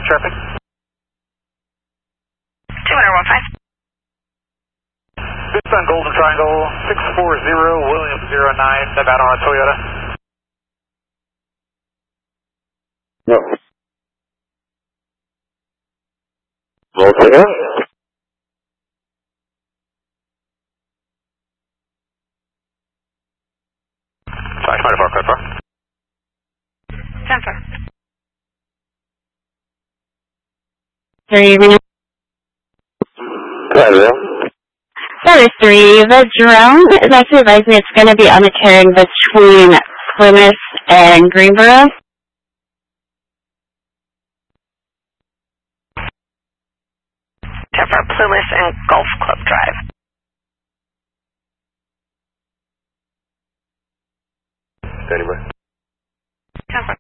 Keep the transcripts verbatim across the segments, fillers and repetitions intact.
traffic. two one five. This on Golden Triangle, six four zero, William zero nine, about on a Toyota. No. Okay. Five twenty-four, code four. ten four. Three, Hello. Service three, the drone is actually advising me it's going to be on a turn between Plymouth and Greenboro. ten four, Plymouth and Golf Club Drive. Anyway. ten four.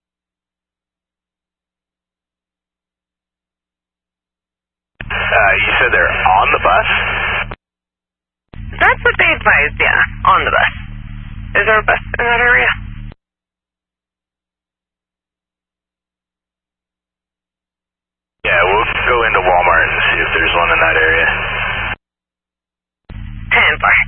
Uh, you said they're on the bus? That's what they advised, yeah, on the bus. Is there a bus in that area? Yeah, we'll go into Walmart and see if there's one in that area. ten four.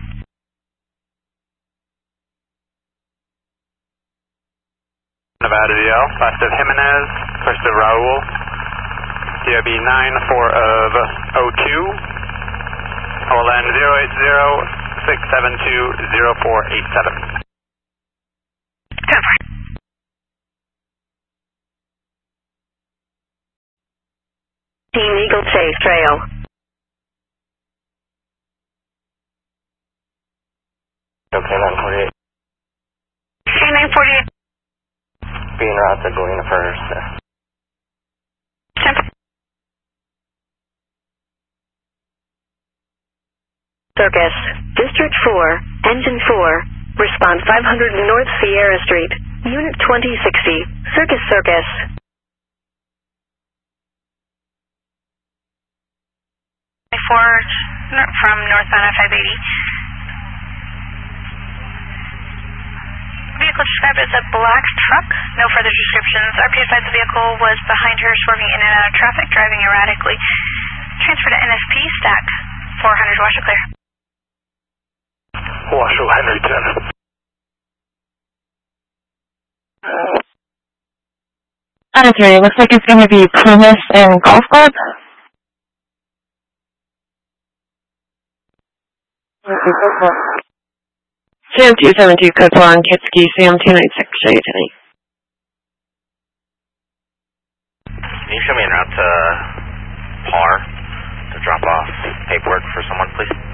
Nevada D L, west of Jimenez, west of Raul. D O B nine four of O two. I will land zero eight zero six seven two zero four eight seven. ten four. Team Eagle Chase Trail. Okay, nine forty-eight. K nine forty-eight. Being route to Galena first. ten four. Circus, District four, Engine four, respond five hundred North Sierra Street, Unit twenty sixty, Circus Circus. four from northbound at five eighty. Vehicle described as a black truck, no further descriptions. R P advised the vehicle was behind her, swerving in and out of traffic, driving erratically. Transfer to N S P, stack four hundred, Washoe clear. Washoe Henry ten. Out of three, looks like it's going to be Plymouth and Golf Club. Sam two seven two, code four on Kitski, Sam two nine six, show you tonight. Can you show me en route to Par to drop off paperwork for someone, please?